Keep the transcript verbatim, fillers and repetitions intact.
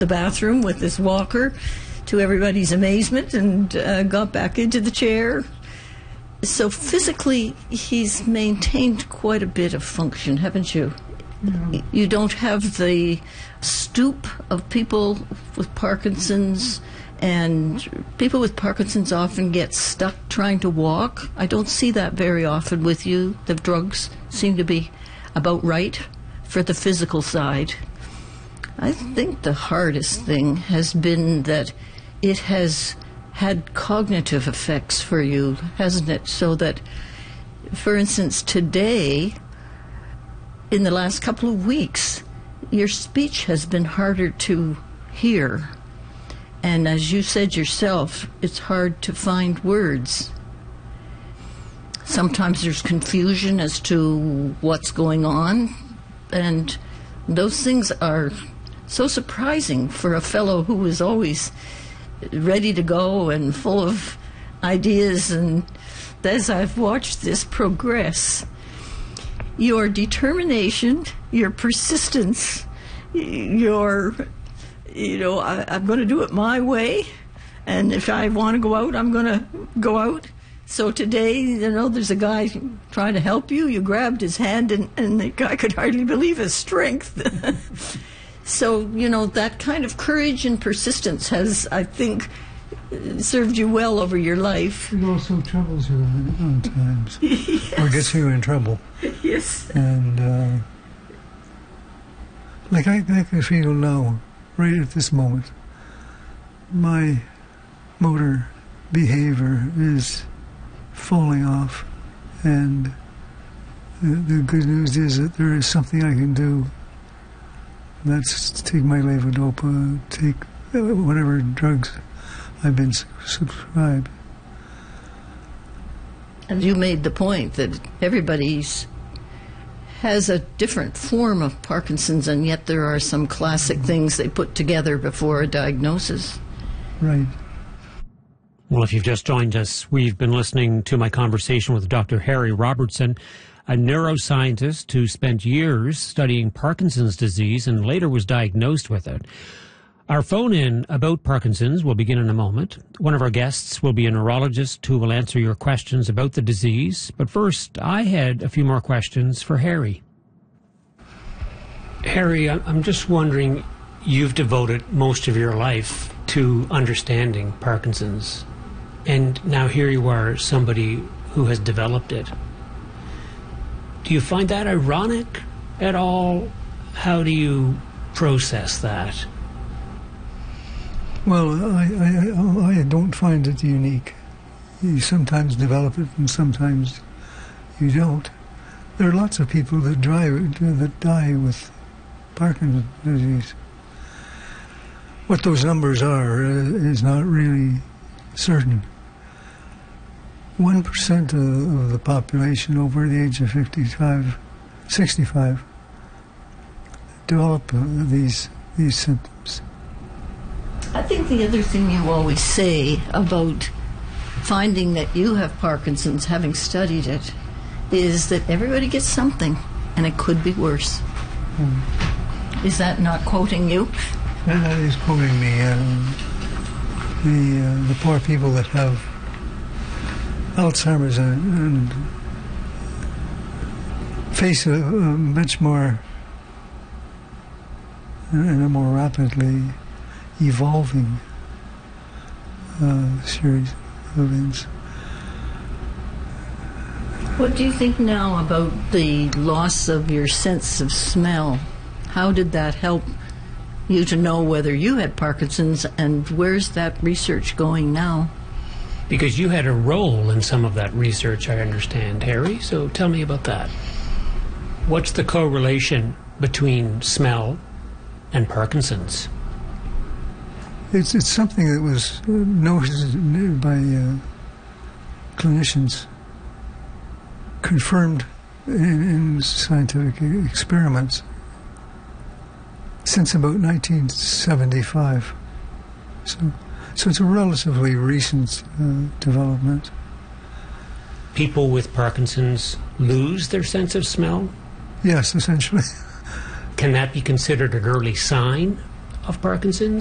the bathroom with this walker, to everybody's amazement, and uh, got back into the chair. So physically, he's maintained quite a bit of function, haven't you? Yeah. You don't have the stoop of people with Parkinson's, and people with Parkinson's often get stuck trying to walk. I don't see that very often with you. The drugs seem to be about right for the physical side. I think the hardest thing has been that it has had cognitive effects for you, hasn't it? So that, for instance, today, in the last couple of weeks, your speech has been harder to hear. And as you said yourself, it's hard to find words. Sometimes there's confusion as to what's going on, and those things are so surprising for a fellow who is always ready to go and full of ideas. And as I've watched this progress, your determination, your persistence, your, you know, I, I'm going to do it my way, and if I want to go out, I'm going to go out. So today, you know, there's a guy trying to help you. You grabbed his hand, and, and the guy could hardly believe his strength. So, you know, that kind of courage and persistence has, I think, served you well over your life. It also troubles you at times, yes. Or gets you in trouble. Yes. And, uh, like I, I can feel now, right at this moment, my motor behavior is falling off, and the, the good news is that there is something I can do. That's take my levodopa, take whatever drugs I've been subscribed. And you made the point that everybody's has a different form of Parkinson's, and yet there are some classic things they put together before a diagnosis. Right. Well, if you've just joined us, we've been listening to my conversation with Doctor Harry Robertson, a neuroscientist who spent years studying Parkinson's disease and later was diagnosed with it. Our phone-in about Parkinson's will begin in a moment. One of our guests will be a neurologist who will answer your questions about the disease. But first, I had a few more questions for Harry. Harry, I'm just wondering, you've devoted most of your life to understanding Parkinson's, and now here you are, somebody who has developed it. Do you find that ironic at all? How do you process that? Well, I, I, I don't find it unique. You sometimes develop it and sometimes you don't. There are lots of people that, drive, that die with Parkinson's disease. What those numbers are is not really certain. One percent of the population over the age of fifty-five, sixty-five develop uh, these these symptoms. I think the other thing you always say about finding that you have Parkinson's, having studied it, is that everybody gets something, and it could be worse. Hmm. Is that not quoting you? That is quoting me. Uh, the uh, the poor people that have Alzheimer's and, and face a, a much more and a more rapidly evolving uh, series of events. What do you think now about the loss of your sense of smell? How did that help you to know whether you had Parkinson's, and where's that research going now? Because you had a role in some of that research, I understand, Harry, so tell me about that. What's the correlation between smell and Parkinson's? It's it's something that was noted by uh, clinicians, confirmed in, in scientific experiments since about nineteen seventy-five. So, so it's a relatively recent uh, development. People with Parkinson's lose their sense of smell? Yes, essentially. Can that be considered an early sign of Parkinson's?